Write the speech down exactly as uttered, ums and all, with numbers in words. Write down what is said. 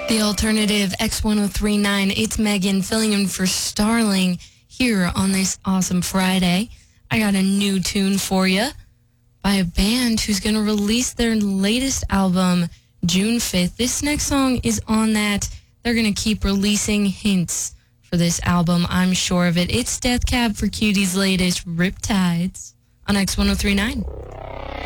The alternative X ten thirty-nine. It's Megan filling in for Starling here on this awesome Friday. I got a new tune for you by a band who's going to release their latest album June fifth. This next song is on that. They're going to keep releasing hints for this album. I'm sure of it. It's Death Cab for Cutie's latest Riptides on X ten thirty-nine.